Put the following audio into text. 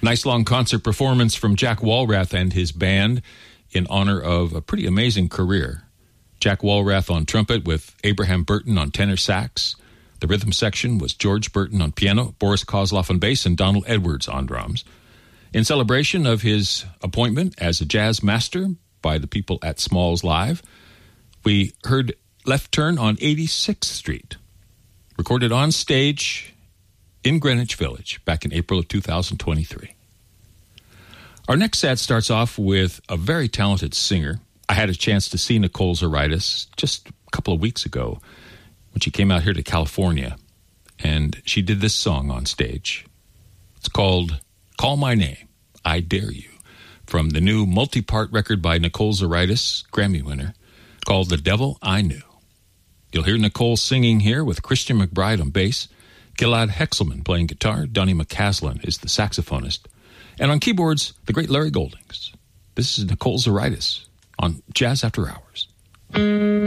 Nice long concert performance from Jack Walrath and his band in honor of a pretty amazing career. Jack Walrath on trumpet with Abraham Burton on tenor sax. The rhythm section was George Burton on piano, Boris Kozloff on bass, and Donald Edwards on drums. In celebration of his appointment as a jazz master by the people at Smalls Live, we heard Left Turn on 86th Street, recorded on stage in Greenwich Village back in April of 2023. Our next set starts off with a very talented singer. I had a chance to see Nicole Zaritis just a couple of weeks ago when she came out here to California, and she did this song on stage. It's called Call My Name, I Dare You, from the new multi-part record by Nicole Zaritis, Grammy winner, called The Devil I Knew. You'll hear Nicole singing here with Christian McBride on bass, Gilad Hexelman playing guitar, Donnie McCaslin is the saxophonist, and on keyboards, the great Larry Goldings. This is Nicole Zaritis on Jazz After Hours.